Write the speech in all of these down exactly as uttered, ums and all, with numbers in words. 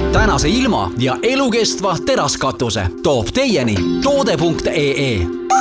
tänase ilma ja elukestva teraskatuse toob teieni toode punkt ee.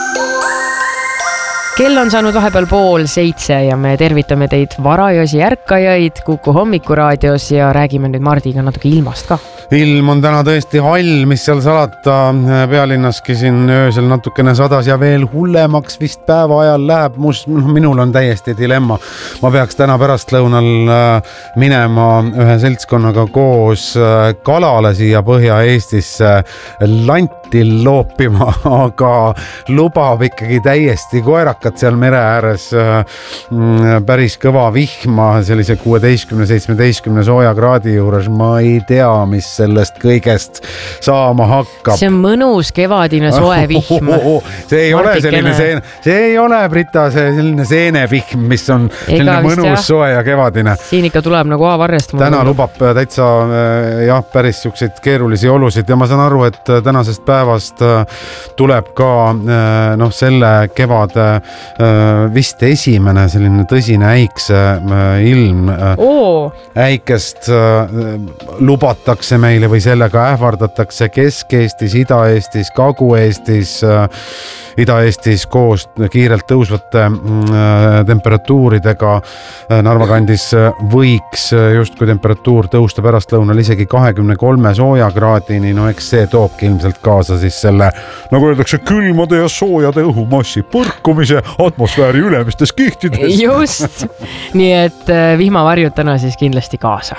Kell on saanud vahepeal pool seitse ja me tervitame teid varajosi ärkajaid Kuku hommikuraadios ja räägime nüüd Mardiga natuke ilmast ka. Ilm on täna tõesti hall, mis seal salata, pealinnaski siin öösel natukene sadas ja veel hullemaks vist päeva ajal läheb. Mus, minul on täiesti dilemma. Ma peaks täna pärastlõunal minema ühe seltskonnaga koos kalale siia Põhja-Eestisse lantil loopima, aga lubab ikkagi täiesti koerakat seal mere ääres päris kõva vihma sellise kuueteistkümne seitsmeteistkümne sooja kraadi juures. Ma ei tea, mis sellest kõigest saama hakkab. See on mõnus kevadine soe vihm. See ei ole selline seene, see ei ole Brita, see selline seenevihm, mis on selline mõnus jah. Soe ja kevadine. Siin ikka tuleb nagu A-varrest. Täna lubab täitsa jah, päris siukseid keerulisi olusid ja ma saan aru, et tänasest päevast tuleb ka noh, selle kevade vist esimene selline tõsine äikse ilm. Oo. Äikest lubatakse me meile või sellega ähvardatakse Kesk-Eestis, Ida-Eestis, Kagu-Eestis, Ida-Eestis koos kiirelt tõusvate temperatuuridega. Narva kandis võiks just kui temperatuur tõusta pärastlõunal isegi kahekümne kolme sooja kraadini. No eks see toobki ilmselt kaasa siis selle, nagu öeldakse, külmade ja soojade õhumassi põrkumise atmosfääri ülemistes kihtides. Just. Nii et vihmavarjud täna siis kindlasti kaasa.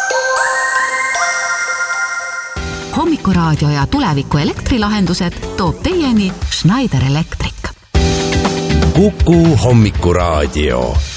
Hommikuraadio ja tuleviku elektrilahendused toob teieni Schneider Electric. Kuku hommikuraadio.